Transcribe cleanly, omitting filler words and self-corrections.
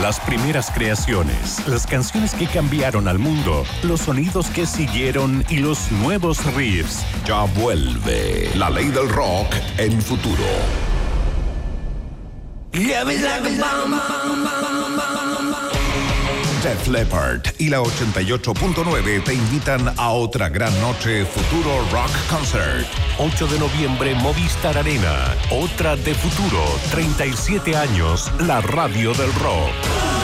Las primeras creaciones, las canciones que cambiaron al mundo, los sonidos que siguieron y los nuevos riffs. Ya vuelve La Ley del Rock en Futuro. Def Leppard y la 88.9 te invitan a otra gran noche Futuro Rock Concert. 8 de noviembre, Movistar Arena. Otra de Futuro. 37 años, la radio del rock.